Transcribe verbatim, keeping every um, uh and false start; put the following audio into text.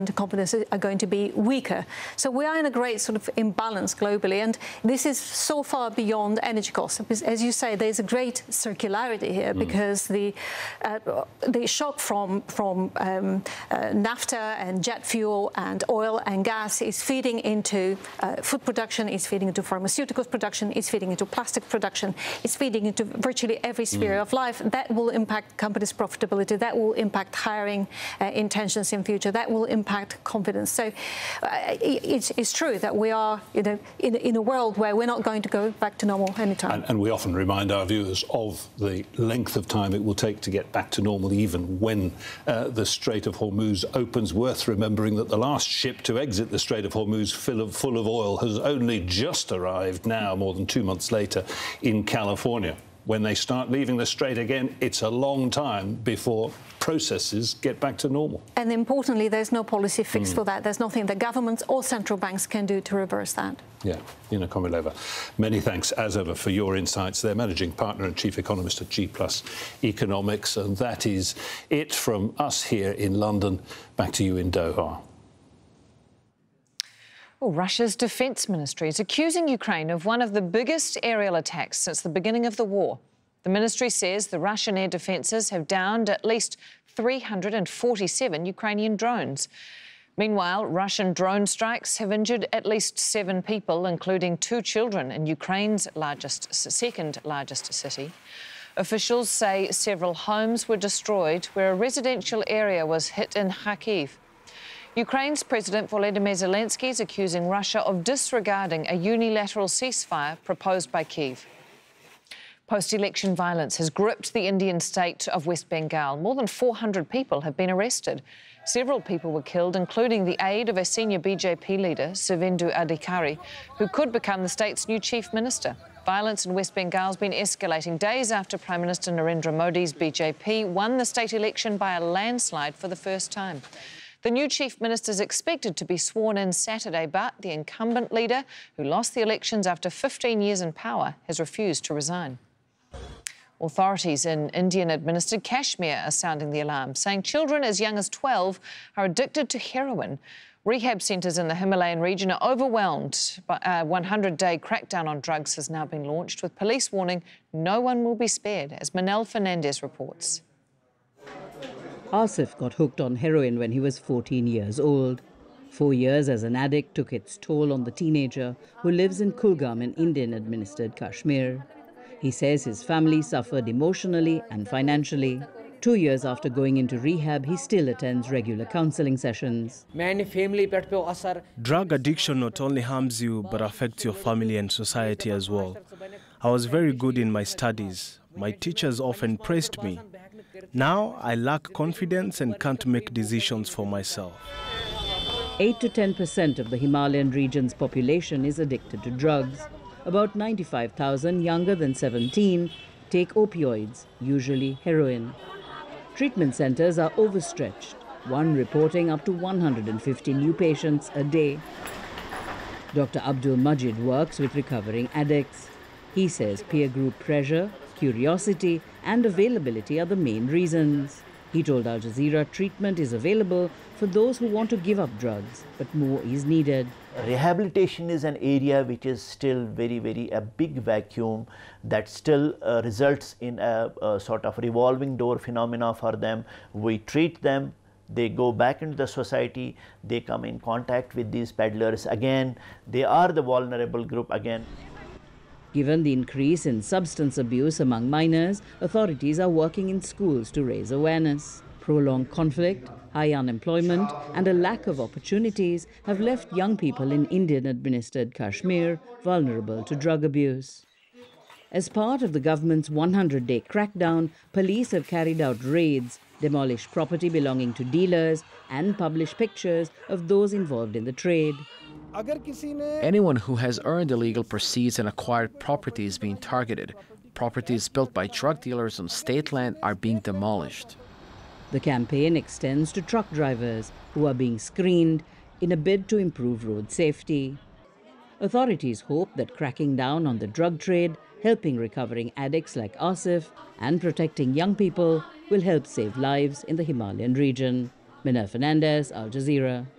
confidence are going to be weaker. So we are in a great sort of imbalance globally, and this is so far beyond energy costs. As you say, there's a great circularity here mm. because the uh, the shock from from um, uh, naphtha and jet fuel and oil and gas is feeding into uh, food production, is feeding into pharmaceuticals production, is feeding into plastic production, is feeding into virtually every sphere mm. of life. That will impact companies' profitability. That will impact hiring uh, intentions in future. That will impact confidence. So uh, it's, it's true that we are you know, in, in a world where we're not going to go back to normal anytime. And, and we often remind our viewers of the length of time it will take to get back to normal, even when uh, the Strait of Hormuz opens. Worth remembering that the last ship to exit the Strait of Hormuz full of, full of oil has only just arrived now, more than two months later, in California. When they start leaving the Strait again, it's a long time before processes get back to normal. And importantly, there's no policy fix mm. for that. There's nothing that governments or central banks can do to reverse that. Yeah, Nina Komilova, many thanks, as ever, for your insights. They're managing partner and chief economist at G Plus Economics. And that is it from us here in London. Back to you in Doha. Well, Russia's defence ministry is accusing Ukraine of one of the biggest aerial attacks since the beginning of the war. The ministry says the Russian air defences have downed at least three hundred forty-seven Ukrainian drones. Meanwhile, Russian drone strikes have injured at least seven people, including two children, in Ukraine's largest, second largest city. Officials say several homes were destroyed where a residential area was hit in Kharkiv. Ukraine's President Volodymyr Zelensky is accusing Russia of disregarding a unilateral ceasefire proposed by Kyiv. Post-election violence has gripped the Indian state of West Bengal. More than four hundred people have been arrested. Several people were killed, including the aide of a senior B J P leader, Suvendu Adhikari, who could become the state's new chief minister. Violence in West Bengal has been escalating days after Prime Minister Narendra Modi's B J P won the state election by a landslide for the first time. The new chief minister is expected to be sworn in Saturday, but the incumbent leader, who lost the elections after fifteen years in power, has refused to resign. Authorities in Indian-administered Kashmir are sounding the alarm, saying children as young as twelve are addicted to heroin. Rehab centres in the Himalayan region are overwhelmed. A one hundred day crackdown on drugs has now been launched, with police warning no one will be spared, as Manel Fernandez reports. Asif got hooked on heroin when he was fourteen years old. Four years as an addict took its toll on the teenager who lives in Kulgam in Indian-administered Kashmir. He says his family suffered emotionally and financially. Two years after going into rehab, he still attends regular counselling sessions. Drug addiction not only harms you, but affects your family and society as well. I was very good in my studies. My teachers often praised me. Now I lack confidence and can't make decisions for myself. eight to ten percent of the Himalayan region's population is addicted to drugs. About ninety-five thousand younger than seventeen take opioids, usually heroin. Treatment centres are overstretched, one reporting up to one hundred fifty new patients a day. Doctor Abdul Majid works with recovering addicts. He says peer group pressure, curiosity and availability are the main reasons. He told Al Jazeera treatment is available for those who want to give up drugs, but more is needed. Rehabilitation is an area which is still very, very a big vacuum that still uh, results in a, a sort of revolving door phenomena for them. We treat them, they go back into the society, they come in contact with these peddlers again, they are the vulnerable group again. Given the increase in substance abuse among minors, authorities are working in schools to raise awareness. Prolonged conflict, high unemployment and a lack of opportunities have left young people in Indian-administered Kashmir vulnerable to drug abuse. As part of the government's one hundred day crackdown, police have carried out raids, demolished property belonging to dealers and published pictures of those involved in the trade. Anyone who has earned illegal proceeds and acquired property is being targeted. Properties built by drug dealers on state land are being demolished. The campaign extends to truck drivers who are being screened in a bid to improve road safety. Authorities hope that cracking down on the drug trade, helping recovering addicts like Asif and protecting young people will help save lives in the Himalayan region. Manel Fernandez, Al Jazeera.